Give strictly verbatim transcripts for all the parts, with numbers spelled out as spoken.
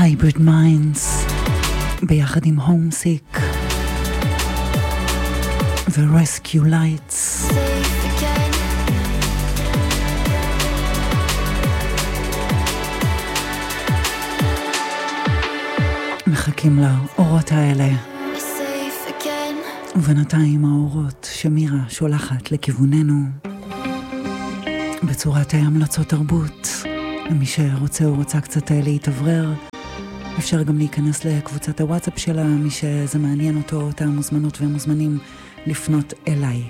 Hybrid Minds ביחד עם Homesick ו-Rescue Lights. מחכים לאורות האלה. ובינתיים האורות שמירה שולחת לכיווננו בצורת המלצות תרבות. למי שרוצה או רוצה קצת להתעברר, אפשר גם להיכנס לקבוצת הוואטסאפ שלה. מי שזה מעניין אותו, אותם מוזמנות ומוזמנים לפנות אליי.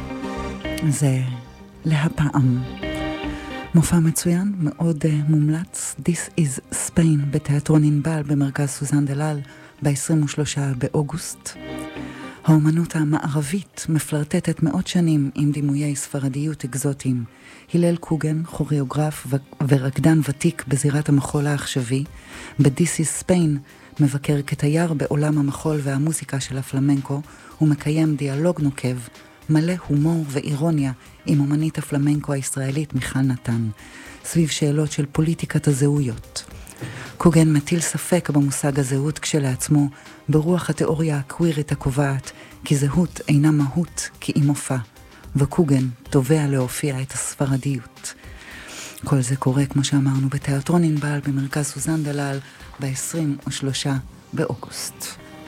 זה להפעם מופע מצוין, מאוד uh, מומלץ. This is Spain בתיאטרון ענבל במרכז סוזן דלל ב-עשרים ושלושה באוגוסט. האומנות המערבית מפלרטטת מאות שנים עם דימויי ספרדיות אקזוטיים. הלל קוגן, כוריאוגרף ו- ורקדן ותיק בזירת המחול העכשווי, ב-This is Spain מבקר כתייר בעולם המחול והמוזיקה של הפלמנקו, ומקיים דיאלוג נוקב, מלא הומור ואירוניה עם אומנית הפלמנקו הישראלית מיכל נתן, סביב שאלות של פוליטיקת הזהויות. קוגן מטיל ספק במושג הזהות כשלעצמו, ברוח התיאוריה הקווירית הקובעת, כי זהות אינה מהות כי היא מופע, וקוגן תובע להופיע את הספרדיות. כל זה קורה, כמו שאמרנו, בתיאטרון ענבל במרכז סוזן דלל ב-עשרים ושלושה באוגוסט.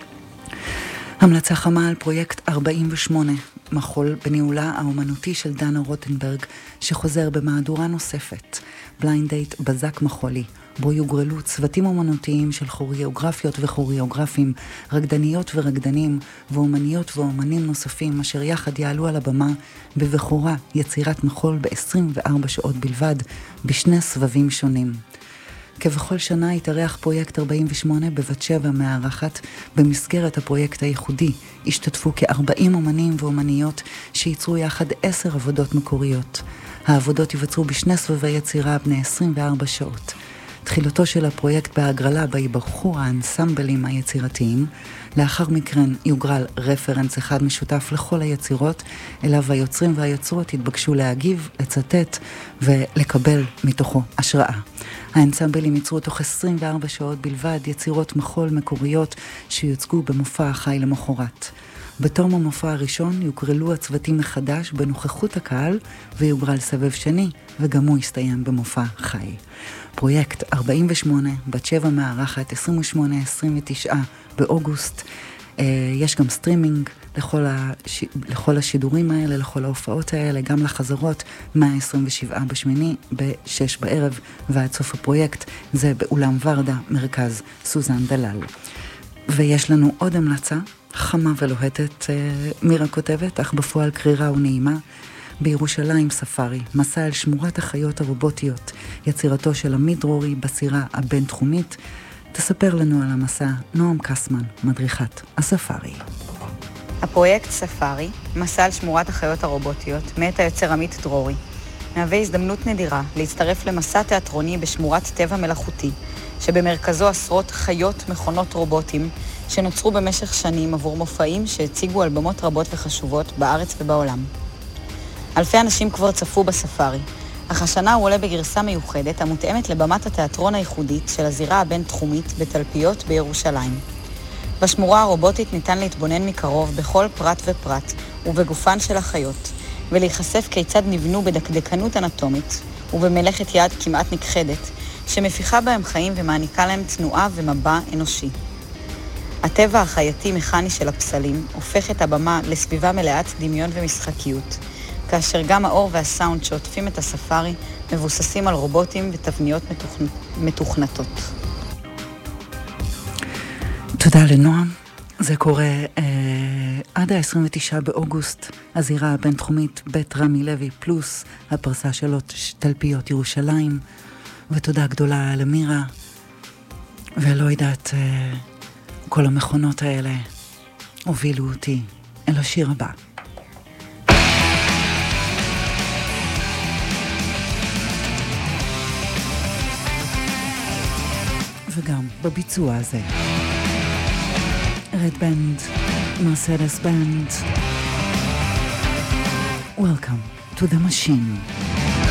המלצה חמה על פרויקט ארבעים ושמונה, מחול בניהולה האומנותי של דנה רוטנברג, שחוזר במהדורה נוספת, בליינד דייט בזק מחולי, בו יוגרלו צוותים אומנותיים של כוריאוגרפיות וכוריאוגרפים, רקדניות ורקדנים, ואומניות ואומנים נוספים, אשר יחד יעלו על הבמה בבחורה יצירת מחול ב-עשרים וארבע שעות בלבד, בשני סבבים שונים. כבכל שנה התארח פרויקט ארבעים ושמונה בבת שבע מארחת. במסגרת הפרויקט הייחודי השתתפו כ-ארבעים אומנים ואומניות שייצרו יחד עשר עבודות מקוריות. העבודות ייווצרו בשני סבבי יצירה בני עשרים וארבע שעות. תחילתו של הפרויקט בהגרלה בה ייבחרו האנסמבלים היצירתיים. לאחר מכן יוגרל רפרנס אחד משותף לכל היצירות, אליו היוצרים והיוצרות התבקשו להגיב, לצטט ולקבל מתוכו השראה. האנסמבלים ייצרו תוך עשרים וארבע שעות בלבד יצירות מחול מקוריות שיוצגו במופע החי למחרת. בתום המופע הראשון יוגרלו הצוותים מחדש בנוכחות הקהל, ויוגרל סבב שני, וגם הוא יסתיים במופע חי. פרויקט ארבעים ושמונה, בת שבע מארחת, עשרים ושמונה עשרים ותשע באוגוסט. יש גם סטרימינג לכל, הש... לכל השידורים האלה, לכל ההופעות האלה, גם לחזרות, מאה עשרים ושבעה בשמיני, בשש בערב, ועד סוף הפרויקט זה באולם ורדה, מרכז סוזן דלל. ויש לנו עוד המלצה, חמה ולוהטת, מירה כותבת, אך בפועל קרירה ונעימה, בירושלים ספארי, מסע על שמורת החיות הרובוטיות, יצירתו של עמית דרורי בסירה הבינתחומית. תספר לנו על המסע נועם קסמן, מדריכת הספארי. הפרויקט ספארי, מסע על שמורת החיות הרובוטיות, מאת היוצר עמית דרורי, מהווה הזדמנות נדירה להצטרף למסע תיאטרוני בשמורת טבע מלאכותי, שבמרכזו עשרות חיות מכונות רובוטים שנוצרו במשך שנים עבור מופעים שהציגו על במות רבות וחשובות בארץ ובעולם. אלפי אנשים כבר צפו בספארי, אך השנה הוא עולה בגרסה מיוחדת המותאמת לבמת התיאטרון הייחודית של הזירה הבינתחומית בתלפיות בירושלים. בשמורה הרובוטית ניתן להתבונן מקרוב בכל פרט ופרט ובגופן של החיות, ולהיחשף כיצד נבנו בדקדקנות אנטומית ובמלאכת יד כמעט נכחדת, שמפיחה בהם חיים ומעניקה להם תנועה ומבע אנושי. הטבע החייתי-מכני של הפסלים הופך את הבמה לסביבה מלאת דמיון ומשחקיות, כאשר גם האור והסאונד שעוטפים את הספארי מבוססים על רובוטים ותבניות מתוכנ... מתוכנתות. תודה לנועם. זה קורה אה, עד ה-עשרים ותשעה באוגוסט, הזירה הבינתחומית בית רמי לוי פלוס, הפרסה שלו תלפיות ירושלים, ותודה גדולה למירה, ולא יודעת, אה, כל המכונות האלה הובילו אותי אל השיר הבא. וגם בביצוע הזה. Red Band, Mercedes Band. Welcome to the machine.